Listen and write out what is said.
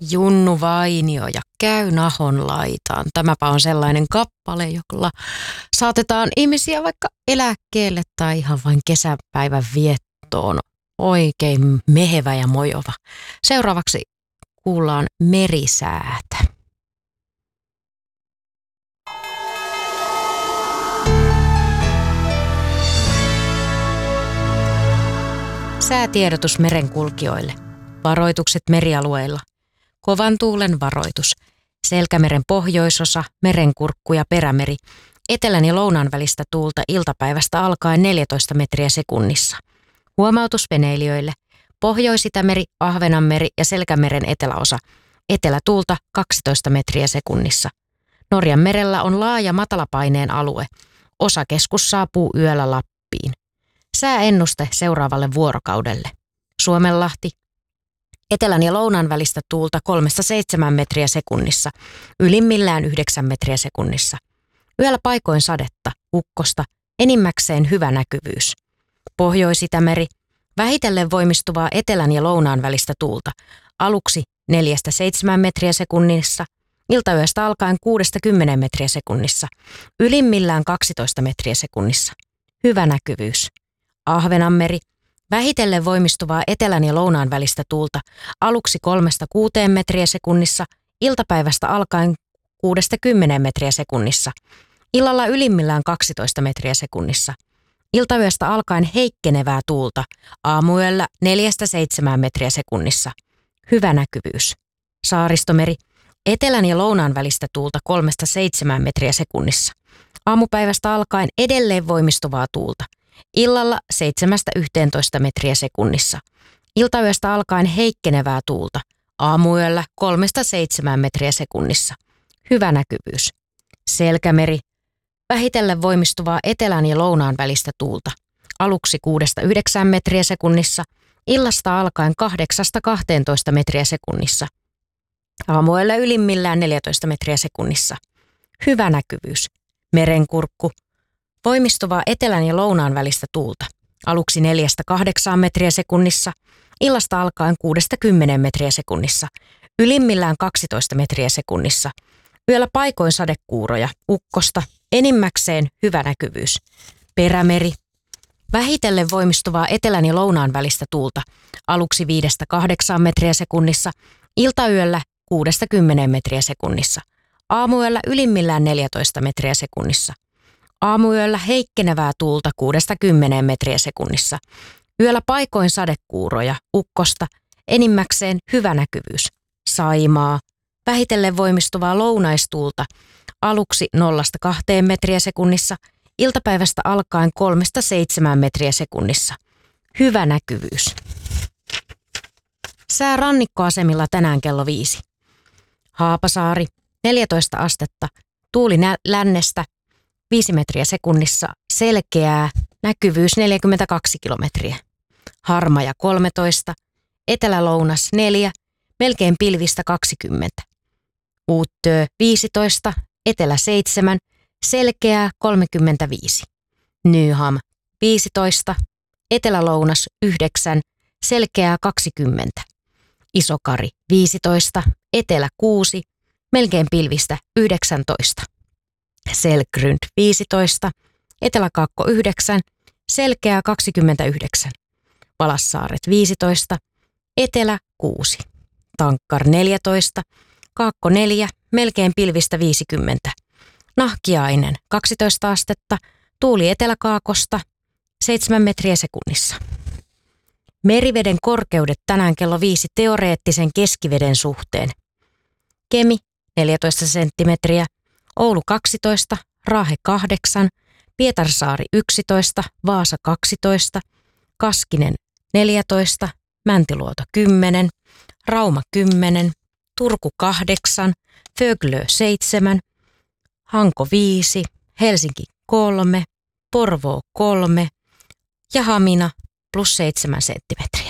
Junnu Vainio ja Käy nahon laitaan. Tämäpä on sellainen kappale, jolla saatetaan ihmisiä vaikka eläkkeelle tai ihan vain kesäpäivän viettoon. Oikein mehevä ja mojova. Seuraavaksi kuullaan merisäätä. Säätiedotus merenkulkijoille. Varoitukset merialueilla. Kovan tuulen varoitus. Selkämeren pohjoisosa, merenkurkku ja perämeri. Etelän ja lounaan välistä tuulta iltapäivästä alkaen 14 metriä sekunnissa. Huomautus veneilijöille. Pohjois-Itämeri, Ahvenanmeri ja Selkämeren eteläosa. Etelätuulta 12 metriä sekunnissa. Norjan merellä on laaja matalapaineen alue. Osakeskus saapuu yöllä Lappiin. Sääennuste seuraavalle vuorokaudelle. Suomenlahti. Etelän ja lounaan välistä tuulta 3-7 metriä sekunnissa. Ylimmillään 9 metriä sekunnissa. Yöllä paikoin sadetta, ukkosta, enimmäkseen hyvä näkyvyys. Pohjois-Itämeri. Vähitellen voimistuvaa etelän ja lounaan välistä tuulta. Aluksi 4-7 metriä sekunnissa. Iltayöstä alkaen 6-10 metriä sekunnissa. Ylimmillään 12 metriä sekunnissa. Hyvä näkyvyys. Ahvenanmeri. Vähitellen voimistuvaa etelän ja lounaan välistä tuulta. Aluksi 3-6 metriä sekunnissa. Iltapäivästä alkaen 6-10 metriä sekunnissa. Illalla ylimmillään 12 metriä sekunnissa. Iltayöstä alkaen heikkenevää tuulta. Aamuyöllä 4-7 metriä sekunnissa. Hyvä näkyvyys. Saaristomeri. Etelän ja lounaan välistä tuulta 3-7 metriä sekunnissa. Aamupäivästä alkaen edelleen voimistuvaa tuulta. Illalla 7-11 metriä sekunnissa. Iltayöstä alkaen heikkenevää tuulta. Aamuyöllä 3-7 metriä sekunnissa. Hyvä näkyvyys. Selkämeri. Vähitellen voimistuvaa etelän ja lounaan välistä tuulta. Aluksi 6-9 metriä sekunnissa. Illasta alkaen 8-12 metriä sekunnissa. Aamuilla ylimmillään 14 metriä sekunnissa. Hyvä näkyvyys. Merenkurkku. Voimistuvaa etelän ja lounaan välistä tuulta. Aluksi 4-8 metriä sekunnissa. Illasta alkaen 6-10 metriä sekunnissa. Ylimmillään 12 metriä sekunnissa. Yöllä paikoin sadekuuroja, ukkosta, enimmäkseen hyvä näkyvyys. Perämeri. Vähitellen voimistuvaa etelän ja lounaan välistä tuulta. Aluksi 5-8 metriä sekunnissa. Iltayöllä 6-10 metriä sekunnissa. Aamuyöllä ylimmillään 14 metriä sekunnissa. Aamuyöllä heikkenevää tuulta 6-10 metriä sekunnissa. Yöllä paikoin sadekuuroja, ukkosta, enimmäkseen hyvä näkyvyys. Saimaa. Vähitellen voimistuvaa lounaistuulta. Aluksi 0-2 metriä sekunnissa. Iltapäivästä alkaen 3-7 metriä sekunnissa. Hyvä näkyvyys. Sää rannikkoasemilla tänään kello 5. Haapasaari, 14 astetta. Tuuli lännestä 5 metriä sekunnissa. Selkeää. Näkyvyys 42 kilometriä. Harmaja 13. Etelä-lounas 4. Melkein pilvistä 20. Uuttöö 15. Etelä 7. Selkeää 35. Nyham 15. Etelä-lounas 9. Selkeää 20. Isokari 15. Etelä 6. Melkein pilvistä 19. Selgrund 15. Etelä-kaakko 9. Selkeää 29. Valassaaret 15. Etelä 6. Tankkar 14. Kaakko 4. Melkein pilvistä 50. Nahkiainen 12 astetta. Tuuli eteläkaakosta 7 metriä sekunnissa. Meriveden korkeudet tänään kello 5 teoreettisen keskiveden suhteen. Kemi 14 senttimetriä. Oulu 12. Raahe 8. Pietarsaari 11. Vaasa 12. Kaskinen 14. Mäntyluoto 10. Rauma 10. Turku 8. Föglö 7. Hanko 5. Helsinki 3. Porvoo 3. Ja Hamina +7 senttimetriä.